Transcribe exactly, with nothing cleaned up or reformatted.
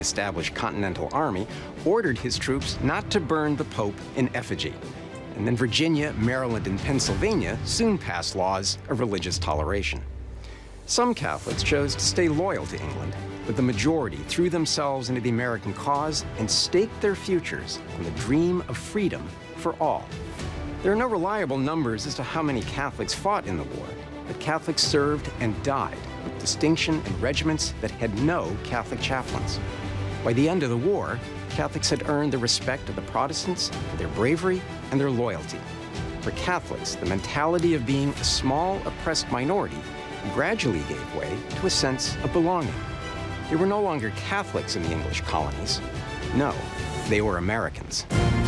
established Continental Army ordered his troops not to burn the Pope in effigy. And then Virginia, Maryland, and Pennsylvania soon passed laws of religious toleration. Some Catholics chose to stay loyal to England, but the majority threw themselves into the American cause and staked their futures on the dream of freedom for all. There are no reliable numbers as to how many Catholics fought in the war, but Catholics served and died with distinction in regiments that had no Catholic chaplains. By the end of the war, Catholics had earned the respect of the Protestants for their bravery and their loyalty. For Catholics, the mentality of being a small, oppressed minority gradually gave way to a sense of belonging. They were no longer Catholics in the English colonies. No, they were Americans.